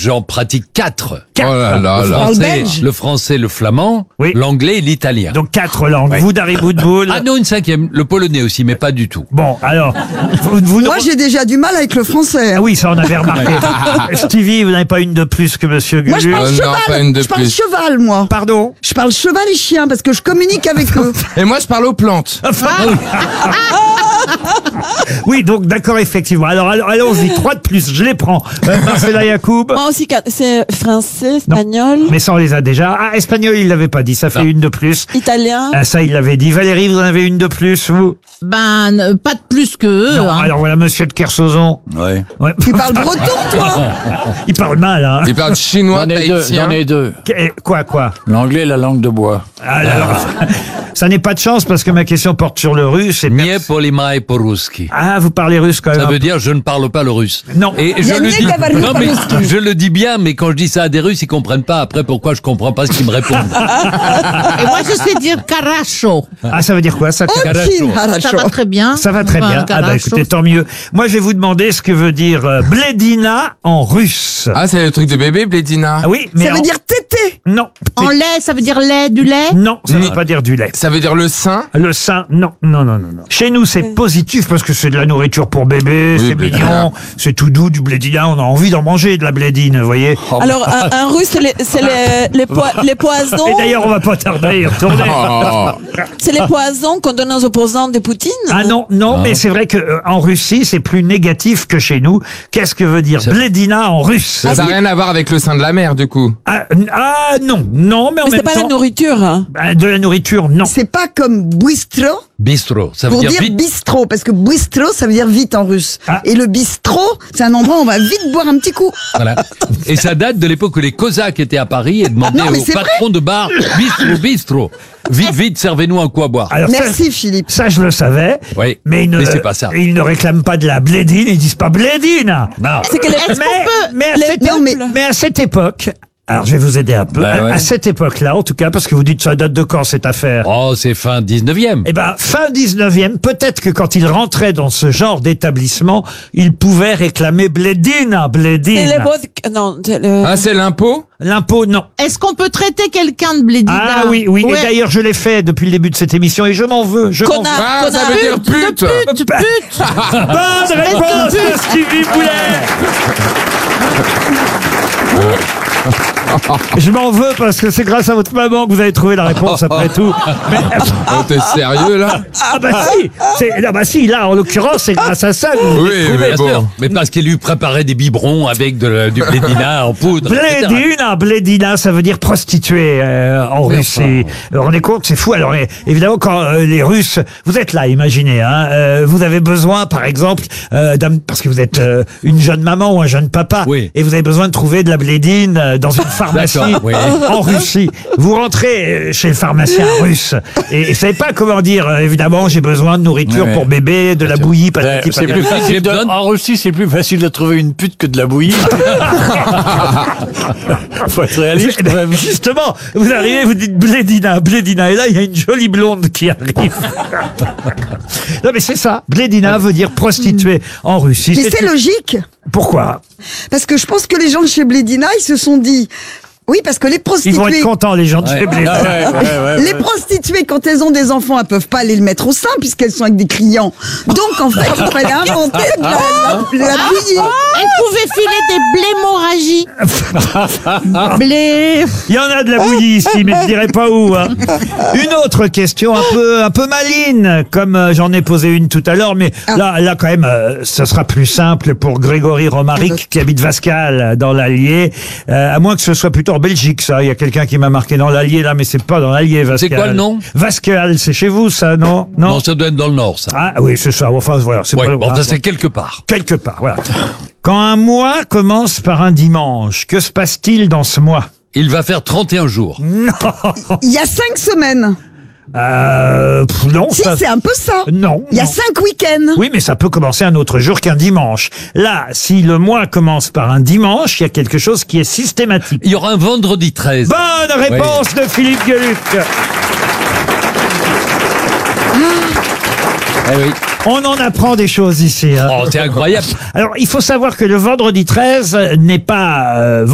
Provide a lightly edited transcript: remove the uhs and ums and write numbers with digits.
j'en pratique 4. Oh là là là. belge. Le français, le flamand, Oui. l'anglais et l'italien. Donc 4 langues. Ouais. Vous, Dari Boudboul. Ah non, une 5e, le polonais aussi, mais pas du tout. Bon, alors, vous Moi, j'ai déjà du mal avec le français. Ah oui, ça on avait remarqué. Stevie, vous n'avez pas une de plus que Monsieur Moi, je Gueluc. parle non, cheval. pas une de Je parle plus. cheval, moi. Pardon. Je parle cheval et chien parce que je communique avec eux. Et moi, je parle aux plantes. Oui, donc d'accord, effectivement. Alors allons-y, 3 de plus, je les prends. Marcela Yacoub. Moi aussi, c'est français, espagnol, Mais ça, on les a déjà. Ah, espagnol, il l'avait pas dit, ça fait Non. une de plus. italien. Ah, ça, il l'avait dit. Valérie, vous en avez une de plus, vous? Pas de plus que eux. Non, hein. alors voilà, Monsieur de Kersozon. Ouais. Ouais. Tu parles breton, toi? Il parle mal, hein. Il parle chinois, tahitien. J'en ai deux. Quoi? L'anglais et la langue de bois. Alors, ça n'est pas de chance parce que ma question porte sur le russe. Et Nie polimai po-ruski. Ah, vous parlez russe quand même. Ça veut dire je ne parle pas le russe. Non. Et je Yannick le dis. Gavarni Non mais po-ruski. je le dis bien, mais quand je dis ça à des Russes, ils comprennent pas. Après, pourquoi je comprends pas ce qu'ils me répondent. Et moi, je sais dire caracho. Ah, ça veut dire quoi, ça? Aucune Ça haracho. va très bien. Ça va très Enfin, bien. Ah bah caracho. écoutez, tant mieux. Moi, je vais vous demander ce que veut dire bledina en russe. Ah, c'est le truc de bébé, Blédina. Ah oui, mais Ça veut dire tété. non. En lait, ça veut dire lait, du lait. Non, ça ne Ni- veut pas dire du lait. Ça veut dire le sein. Le sein, non. Chez nous, c'est positif parce que c'est de la nourriture pour bébé, Oui, c'est blédina. mignon, c'est tout doux, du blédina. On a envie d'en manger, de la blédine, vous voyez. Alors, un russe, les poisons. Et d'ailleurs, on va pas tarder à y retourner. Oh. C'est les poisons qu'on donne aux opposants de Poutine. Ah non, mais c'est vrai que en Russie, c'est plus négatif que chez nous. Qu'est-ce que veut dire blédina en russe? Ça n'a rien à voir avec le sein de la mer, du coup. Non, mais en Mais même c'est pas temps, la nourriture. Hein. de la nourriture, non. C'est pas comme bistro Bistro, ça veut pour dire dire vite. bistrot, parce que bistro, ça veut dire vite en russe. Ah. Et le bistrot, c'est un endroit où on va vite boire un petit coup. Voilà. Et ça date de l'époque où les Cosaques étaient à Paris et demandaient Non, mais au c'est patron de bar bistro. Vite, servez-nous un coup à boire. Alors, Merci, Philippe. ça, je le savais. Oui, Mais mais c'est pas ça. Ils ne réclament pas de la blédine, ils disent pas blédine. Non. C'est que les, Mais à cette époque, alors je vais vous aider un peu. Bah ouais. À cette époque-là, en tout cas, parce que vous dites ça date de quand cette affaire? Oh, c'est fin 19e. Eh ben, fin 19e, peut-être que quand il rentrait dans ce genre d'établissement, il pouvait réclamer blédine. c'est les vodka. Non, c'est le. Ah, c'est l'impôt. L'impôt, non. Est-ce qu'on peut traiter quelqu'un de blédina? Ah oui. Ouais. Et d'ailleurs, je l'ai fait depuis le début de cette émission et je m'en veux. Je m'en veux. Connard. Ah, ça veut dire pute. Pute. Bonne réponse de Stevie Boulet. Je m'en veux parce que c'est grâce à votre maman que vous avez trouvé la réponse après tout. Mais, Oh, t'es sérieux, là? ah bah si, là en l'occurrence c'est grâce à ça. que vous- Oui, mais Bien sûr. bon. Mais parce qu'il lui préparait des biberons avec du blédina en poudre. etc. Blédina, ça veut dire prostituée en Russie. Vous vous rendez compte, c'est fou. Alors évidemment, quand les Russes, vous êtes là, imaginez, vous avez besoin, par exemple, parce que vous êtes une jeune maman ou un jeune papa, Oui. et vous avez besoin de trouver de la blédine dans une pharmacie D'accord, oui. en Russie. Vous rentrez chez le pharmacien russe et vous savez pas comment dire. Évidemment, j'ai besoin de nourriture Ouais, pour bébé, de la bouillie, patati C'est patata. plus facile en Russie, c'est plus facile de trouver une pute que de la bouillie. Faut être réaliste. Eh ben, justement, vous arrivez, vous dites blédina, et là, il y a une jolie blonde qui arrive. Non, mais c'est ça. Blédina veut dire prostituée en Russie. Mais c'est logique. Pourquoi? Parce que je pense que les gens de chez Blédina, ils se sont dit, oui, parce que les Ils vont être prostituées, contents, les gens de chez Blédina. les prostituées, quand elles ont des enfants, elles peuvent pas aller le mettre au sein puisqu'elles sont avec des clients. Donc, en fait, il fallait inventer de la bouillie. Elle pouvait filer des blémorragies. Blé. Il y en a de la bouillie ici, mais je dirais pas où. Hein. Une autre question un peu maligne, comme j'en ai posé une tout à l'heure, mais là quand même, ce sera plus simple pour Grégory Romaric qui habite Vascal dans l'Allier, à moins que ce soit plutôt en Belgique, ça. Il y a quelqu'un qui m'a marqué dans l'Allier là, mais c'est pas dans l'Allier, Vascal. C'est quoi le nom? Vascal, c'est chez vous, ça, non? Non, ça doit être dans le nord, ça. Ah oui, c'est ça. Enfin voilà, c'est Ouais, pas bon, loin. ça c'est quelque part. Quelque part, voilà. Quand un mois commence par un dimanche, que se passe-t-il dans ce mois? Il va faire 31 jours. Non. Il y a 5 semaines. Non. Si, ça- c'est un peu ça. Non. Il y a non. 5 week-ends. Oui, mais ça peut commencer un autre jour qu'un dimanche. Là, si le mois commence par un dimanche, il y a quelque chose qui est systématique. Il y aura un vendredi 13. Bonne réponse de Philippe Gueluc. Eh oui. On en apprend des choses ici. Hein. Oh, c'est incroyable. Alors, il faut savoir que le vendredi 13 n'est pas